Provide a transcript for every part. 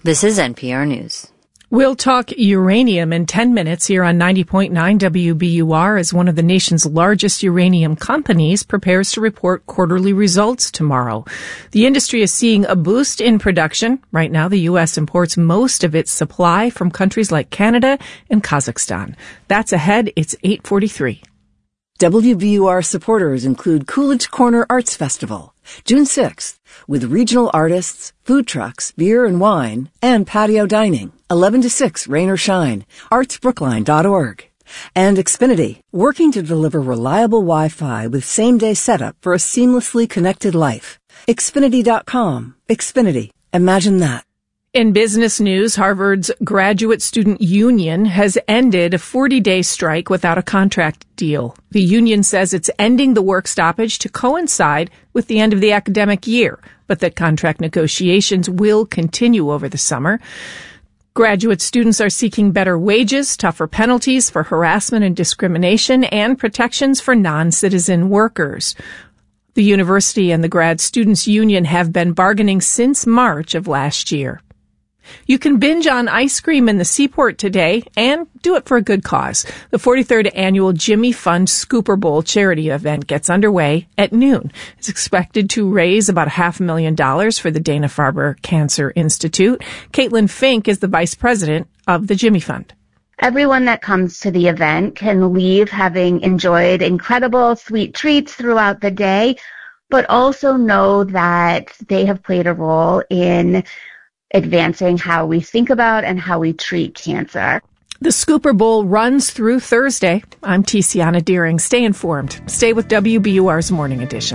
This is NPR News. We'll talk uranium in 10 minutes here on 90.9 WBUR as one of the nation's largest uranium companies prepares to report quarterly results tomorrow. The industry is seeing a boost in production. Right now, the U.S. imports most of its supply from countries like Canada and Kazakhstan. That's ahead. It's 8:43. WBUR supporters include Coolidge Corner Arts Festival, June 6th, with regional artists, food trucks, beer and wine, and patio dining, 11 to 6, rain or shine, artsbrookline.org. And Xfinity, working to deliver reliable Wi-Fi with same-day setup for a seamlessly connected life. Xfinity.com. Xfinity. Imagine that. In business news, Harvard's Graduate Student Union has ended a 40-day strike without a contract deal. The union says it's ending the work stoppage to coincide with the end of the academic year, but that contract negotiations will continue over the summer. Graduate students are seeking better wages, tougher penalties for harassment and discrimination, and protections for non-citizen workers. The university and the Grad Students Union have been bargaining since March of last year. You can binge on ice cream in the Seaport today and do it for a good cause. The 43rd annual Jimmy Fund Scooper Bowl charity event gets underway at noon. It's expected to raise about $500,000 for the Dana-Farber Cancer Institute. Caitlin Fink is the vice president of the Jimmy Fund. Everyone that comes to the event can leave having enjoyed incredible sweet treats throughout the day, but also know that they have played a role in advancing how we think about and how we treat cancer. The Scooper Bowl runs through Thursday. I'm Tiziana Deering. Stay informed. Stay with WBUR's Morning Edition.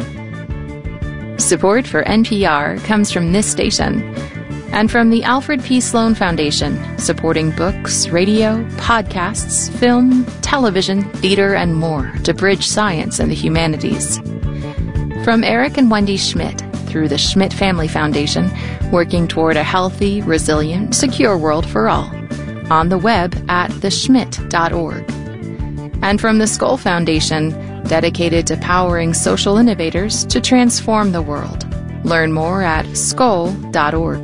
Support for NPR comes from this station and from the Alfred P. Sloan Foundation, supporting books, radio, podcasts, film, television, theater, and more to bridge science and the humanities. From Eric and Wendy Schmidt, through the Schmidt Family Foundation, working toward a healthy, resilient, secure world for all. On the web at theschmidt.org. And from the Skoll Foundation, dedicated to powering social innovators to transform the world. Learn more at skoll.org.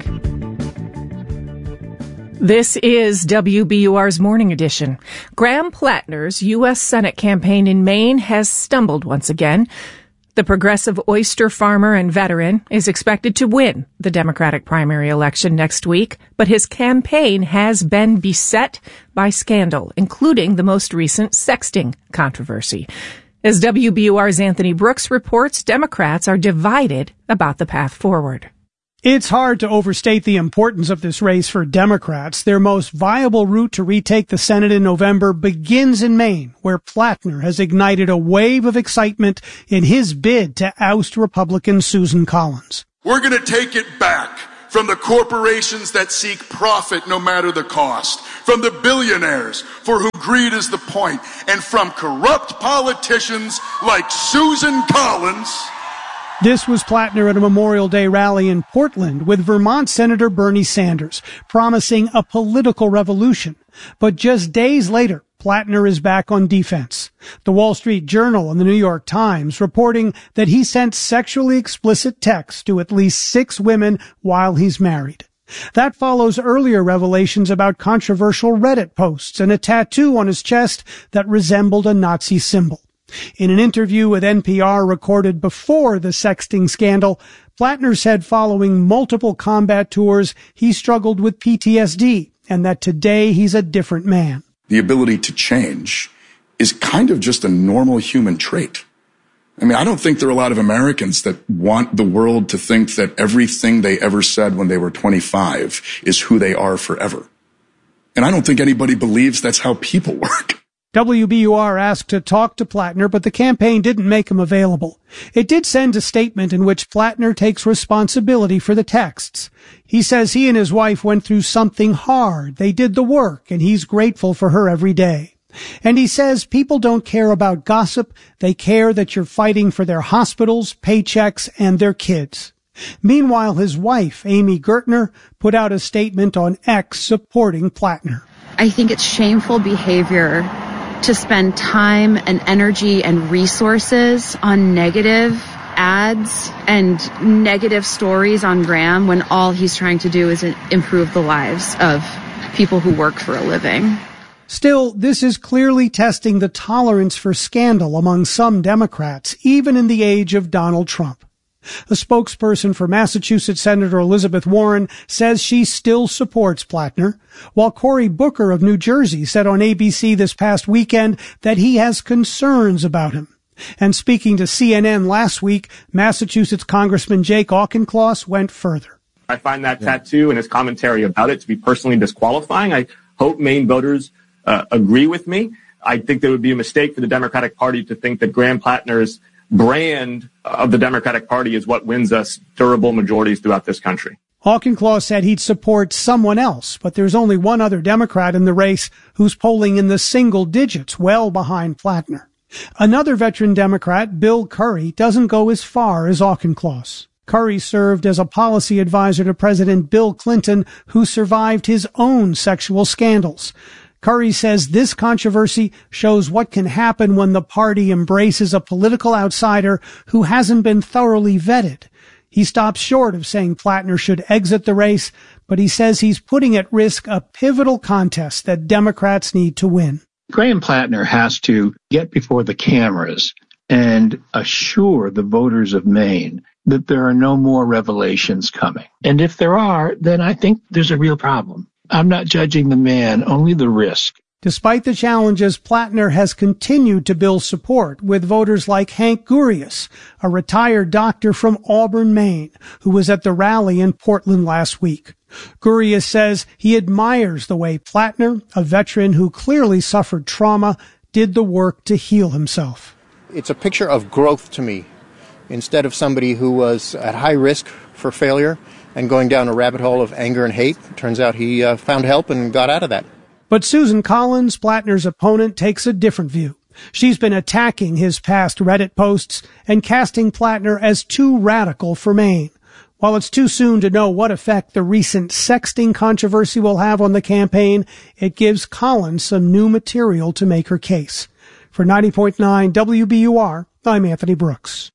This is WBUR's Morning Edition. Graham Plattner's U.S. Senate campaign in Maine has stumbled once again. The progressive oyster farmer and veteran is expected to win the Democratic primary election next week, but his campaign has been beset by scandal, including the most recent sexting controversy. As WBUR's Anthony Brooks reports, Democrats are divided about the path forward. It's hard to overstate the importance of this race for Democrats. Their most viable route to retake the Senate in November begins in Maine, where Plattner has ignited a wave of excitement in his bid to oust Republican Susan Collins. We're going to take it back from the corporations that seek profit no matter the cost, from the billionaires for whom greed is the point, and from corrupt politicians like Susan Collins. This was Plattner at a Memorial Day rally in Portland with Vermont Senator Bernie Sanders, promising a political revolution. But just days later, Plattner is back on defense. The Wall Street Journal and the New York Times reporting that he sent sexually explicit texts to at least 6 women while he's married. That follows earlier revelations about controversial Reddit posts and a tattoo on his chest that resembled a Nazi symbol. In an interview with NPR recorded before the sexting scandal, Plattner said following multiple combat tours, he struggled with PTSD and that today he's a different man. The ability to change is kind of just a normal human trait. I mean, I don't think there are a lot of Americans that want the world to think that everything they ever said when they were 25 is who they are forever. And I don't think anybody believes that's how people work. WBUR asked to talk to Plattner, but the campaign didn't make him available. It did send a statement in which Plattner takes responsibility for the texts. He says he and his wife went through something hard. They did the work, and he's grateful for her every day. And he says people don't care about gossip. They care that you're fighting for their hospitals, paychecks, and their kids. Meanwhile, his wife, Amy Gertner, put out a statement on X supporting Plattner. I think it's shameful behavior to spend time and energy and resources on negative ads and negative stories on Graham when all he's trying to do is improve the lives of people who work for a living. Still, this is clearly testing the tolerance for scandal among some Democrats, even in the age of Donald Trump. A spokesperson for Massachusetts Senator Elizabeth Warren says she still supports Plattner, while Cory Booker of New Jersey said on ABC this past weekend that he has concerns about him. And speaking to CNN last week, Massachusetts Congressman Jake Auchincloss went further. I find that tattoo and his commentary about it to be personally disqualifying. I hope Maine voters agree with me. I think there would be a mistake for the Democratic Party to think that Graham Plattner's brand of the Democratic Party is what wins us durable majorities throughout this country. Auchincloss said he'd support someone else, but there's only one other Democrat in the race who's polling in the single digits, well behind Plattner. Another veteran Democrat, Bill Curry, doesn't go as far as Auchincloss. Curry served as a policy advisor to President Bill Clinton, who survived his own sexual scandals. Curry says this controversy shows what can happen when the party embraces a political outsider who hasn't been thoroughly vetted. He stops short of saying Plattner should exit the race, but he says he's putting at risk a pivotal contest that Democrats need to win. Graham Plattner has to get before the cameras and assure the voters of Maine that there are no more revelations coming. And if there are, then I think there's a real problem. I'm not judging the man, only the risk. Despite the challenges, Plattner has continued to build support with voters like Hank Gurius, a retired doctor from Auburn, Maine, who was at the rally in Portland last week. Gurius says he admires the way Plattner, a veteran who clearly suffered trauma, did the work to heal himself. It's a picture of growth to me. Instead of somebody who was at high risk for failure and going down a rabbit hole of anger and hate, it turns out he found help and got out of that. But Susan Collins, Plattner's opponent, takes a different view. She's been attacking his past Reddit posts and casting Plattner as too radical for Maine. While it's too soon to know what effect the recent sexting controversy will have on the campaign, it gives Collins some new material to make her case. For 90.9 WBUR, I'm Anthony Brooks.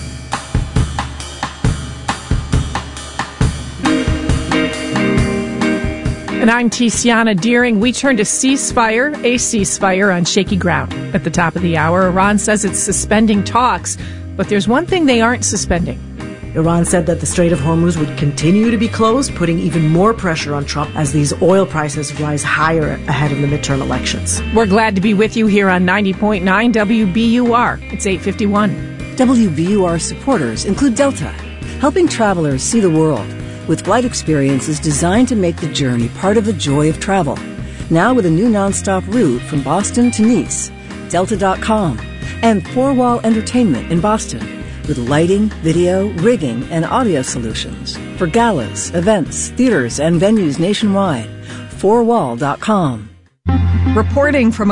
And I'm Tiziana Deering. We turn to a ceasefire on shaky ground. At the top of the hour, Iran says it's suspending talks, but there's one thing they aren't suspending. Iran said that the Strait of Hormuz would continue to be closed, putting even more pressure on Trump as these oil prices rise higher ahead of the midterm elections. We're glad to be with you here on 90.9 WBUR. It's 8:51. WBUR supporters include Delta, helping travelers see the world with flight experiences designed to make the journey part of the joy of travel. Now with a new nonstop route from Boston to Nice, Delta.com, and Four Wall Entertainment in Boston, with lighting, video, rigging, and audio solutions for galas, events, theaters, and venues nationwide. Fourwall.com. Reporting from